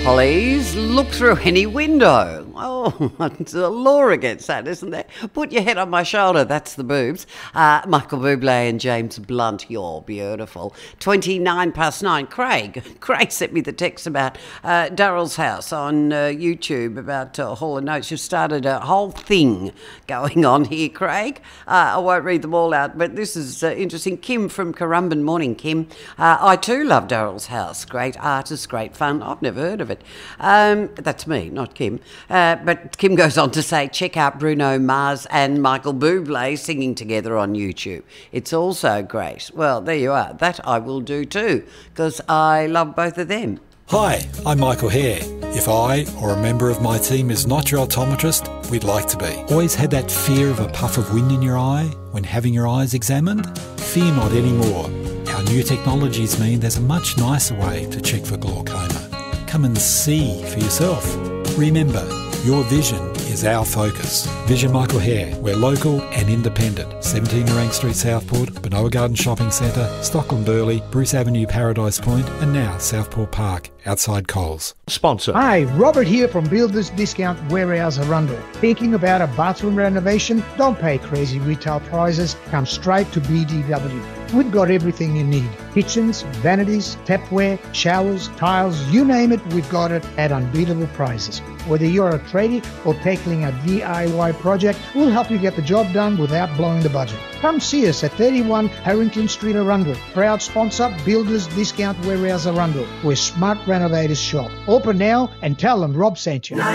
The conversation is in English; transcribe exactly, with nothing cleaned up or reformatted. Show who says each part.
Speaker 1: Please look through any window. Oh, it's a law against that, isn't there? Put your head on my shoulder. That's the boobs. Uh, Michael Bublé and James Blunt. You're beautiful. twenty-nine past nine. Craig. Craig sent me the text about uh, Daryl's house on uh, YouTube about uh, Hall and Notes. You've started a whole thing going on here, Craig. Uh, I won't read them all out, but this is uh, interesting. Kim from Currumbin. Morning, Kim. Uh, I too love Daryl's house. Great artist, great fun. I've never heard of it. Um, that's me, not Kim. Uh, but Kim goes on to say, check out Bruno Mars and Michael Bublé singing together on YouTube. It's also great. Well, there you are. That I will do too, because I love both of them.
Speaker 2: Hi, I'm Michael Hare. If I or a member of my team is not your optometrist, we'd like to be. Always had that fear of a puff of wind in your eye when having your eyes examined? Fear not anymore. Our new technologies mean there's a much nicer way to check for glaucoma. Come and see for yourself. Remember, your vision is our focus. Vision Michael Hare. We're local and independent. seventeen Nerang Street, Southport, Benoa Garden Shopping Centre, Stockland Burley, Bruce Avenue, Paradise Point, and now Southport Park, outside Coles.
Speaker 3: Sponsor.
Speaker 4: Hi, Robert here from Builders Discount Warehouse Arundel. Thinking about a bathroom renovation? Don't pay crazy retail prices. Come straight to B D W. We've got everything you need. Kitchens, vanities, tapware, showers, tiles, you name it, we've got it at unbeatable prices. Whether you're a tradie or tackling a D I Y project, we'll help you get the job done without blowing the budget. Come see us at thirty-one Harrington Street, Arundel. Proud sponsor, Builders Discount Warehouse Arundel, where smart renovators shop. Open now and tell them Rob sent you.